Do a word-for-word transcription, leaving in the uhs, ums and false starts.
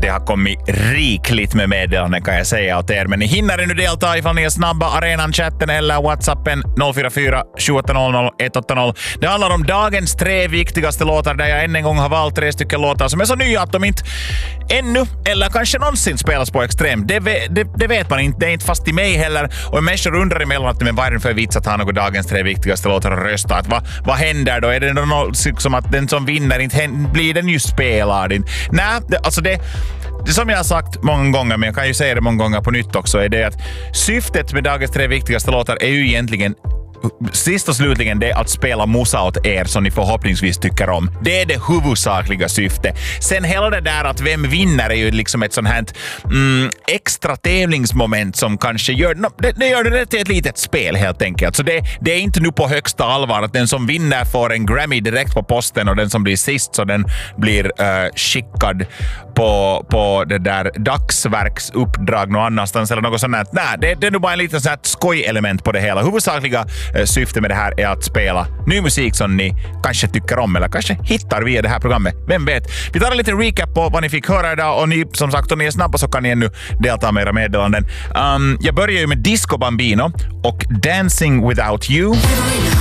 det har kommit rikligt med meddelanden kan jag säga åt er. Men ni hinner nu delta ifall ni är snabba. Arenan, chatten eller whatsappen noll fyra fyra sju åtta noll noll ett åtta noll. Det handlar om dagens tre viktigaste låtar där jag än en gång har valt tre stycken låtar som är så nya att de inte ännu eller kanske någonsin spelas på Extrem. Det, det, det vet man inte. Det är inte fast i mig heller. Och människor undrar emellan att men vad är det för vits att ha något dagens tre viktigaste låtar att rösta? Att vad, vad händer då? Är det något som att den som vinner inte blir den ju spelad? Nej, det, alltså det Det som jag har sagt många gånger, men jag kan ju säga det många gånger på nytt också, är det att syftet med dagens tre viktigaste låtar är ju egentligen sist och slutligen det att spela musa åt er som ni förhoppningsvis tycker om. Det är det huvudsakliga syftet. Sen hela det där att vem vinner är ju liksom ett sånt här mm, extra tävlingsmoment som kanske gör no, det, det gör det till ett litet spel helt enkelt. Så det, det är inte nu på högsta allvar att den som vinner får en Grammy direkt på posten och den som blir sist så den blir uh, skickad på, på det där dagsverksuppdrag någon annanstans eller något sånt här. Nej, det, det är nog bara en liten sån här skojelement på det hela. Huvudsakliga syfte med det här är att spela ny musik som ni kanske tycker om eller kanske hittar via det här programmet. Vem vet? Vi tar en liten recap på vad ni fick höra idag och ni, som sagt, om ni är snabba så kan ni ännu delta med era meddelanden. Um, jag börjar ju med Disco Bambino och Dancing Without You.